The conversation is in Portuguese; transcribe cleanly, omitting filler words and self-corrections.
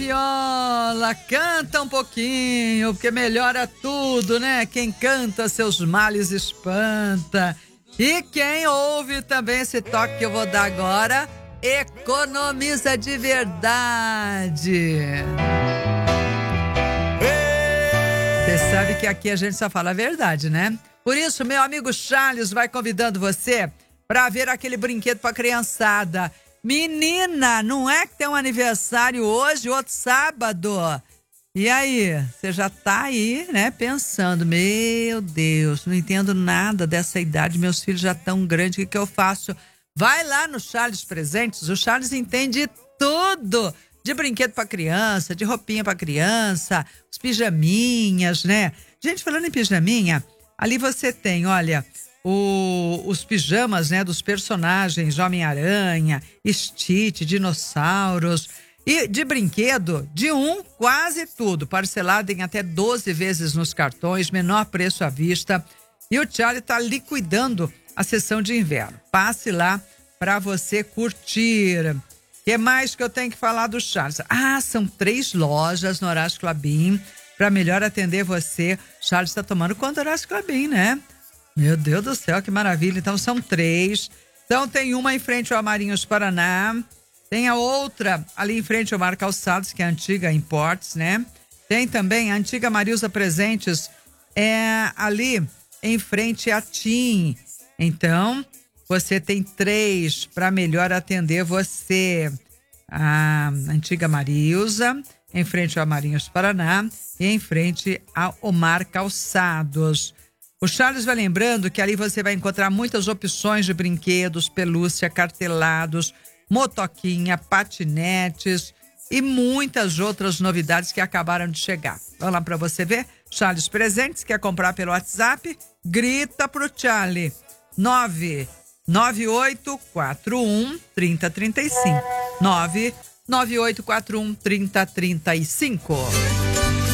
viola, canta um pouquinho, porque melhora tudo, né? Quem canta seus males espanta. E quem ouve também esse toque que eu vou dar agora, economiza de verdade. Você sabe que aqui a gente só fala a verdade, né? Por isso, meu amigo Charles vai convidando você para ver aquele brinquedo para criançada. Menina, não é que tem um aniversário hoje, outro sábado? E aí, você já tá aí, né, pensando, meu Deus, não entendo nada dessa idade, meus filhos já tão grandes, o que eu faço? Vai lá no Charles Presentes, o Charles entende tudo de brinquedo para criança, de roupinha para criança, os pijaminhas, né? Gente, falando em pijaminha, ali você tem, olha, os pijamas, né, dos personagens Homem-Aranha, Stitch, dinossauros e de brinquedo, de quase tudo, parcelado em até 12 vezes nos cartões, menor preço à vista. E o Charlie tá liquidando a sessão de inverno. Passe lá para você curtir. O que mais que eu tenho que falar do Charles? São 3 lojas no Horácio Klabin para melhor atender você. Charles está tomando conta do Horácio Klabin, né? Meu Deus do céu, que maravilha. Então são 3. Então tem uma em frente ao Amarinhos Paraná. Tem a outra ali em frente ao Mar Calçados, que é a antiga Importes, né? Tem também a antiga Marilza Presentes, ali em frente à TIM. Então, você tem 3 para melhor atender você. A antiga Marilza, em frente ao Amarinhos Paraná e em frente ao Mar Calçados. O Charles vai lembrando que ali você vai encontrar muitas opções de brinquedos, pelúcia, cartelados, motoquinha, patinetes e muitas outras novidades que acabaram de chegar. Vamos lá para você ver? Charles Presentes, quer comprar pelo WhatsApp? Grita pro Charlie. 998413035. 998413035.